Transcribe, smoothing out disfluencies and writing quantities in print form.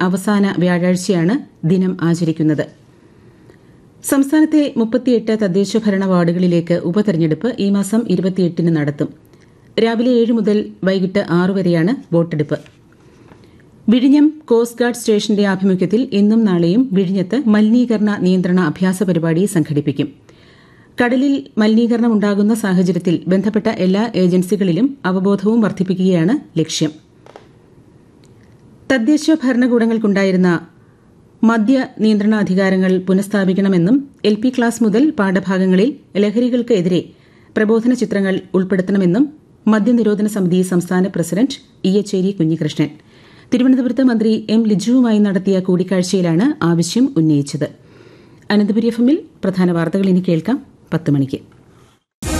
അവസാന വ്യാഴാഴ്ചയാണ് ദിനം ആചരിക്കുന്നത്. സംസ്ഥാനത്തെ 38 തദ്ദേശഭരണ വാർഡുകളിലേക്ക് ഉപതെരഞ്ഞെടുപ്പ് ഈ മാസം 28-ന് നടത്തും. രാവിലെ 7 മുതൽ വൈകിട്ട് 6 വരെയാണ് വോട്ടെടുപ്പ്. വിഴിഞ്ഞം കോസ്റ്റ് ഗാർഡ് സ്റ്റേഷന്റെ ആഭിമുഖ്യത്തിൽ ഇന്നും നാളെയും വിഴിഞ്ഞത്ത് മലിനീകരണ നിയന്ത്രണ അഭ്യാസ പരിപാടി സംഘടിപ്പിക്കും. കടലിൽ മലിനീകരണം ഉണ്ടാകുന്ന സാഹചര്യത്തിൽ ബന്ധപ്പെട്ട എല്ലാ ഏജൻസികളിലും അവബോധവും വർദ്ധിപ്പിക്കുകയാണ് ലക്ഷ്യം. തദ്ദേശ ഭരണകൂടങ്ങൾക്കുണ്ടായിരുന്ന മദ്യ നിയന്ത്രണാധികാരങ്ങൾ പുനഃസ്ഥാപിക്കണമെന്നും LP ക്ലാസ് മുതൽ പാഠഭാഗങ്ങളിൽ ലഹരികൾക്ക് എതിരെ പ്രബോധന ചിത്രങ്ങൾ ഉൾപ്പെടുത്തണമെന്നും മദ്യനിരോധന സമിതി സംസ്ഥാന പ്രസിഡന്റ് ഇയ്യച്ചേരി കുഞ്ഞികൃഷ്ണൻ തിരുവനന്തപുരത്ത് മന്ത്രി M. ലിജുവുമായി നടത്തിയ കൂടിക്കാഴ്ചയിലാണ് ആവശ്യം ഉന്നയിച്ചത്. അനന്തപുരി FM-ൽ പ്രധാന വാർത്തകൾ ഇനി കേൾക്കാം 10 മണിക്ക്.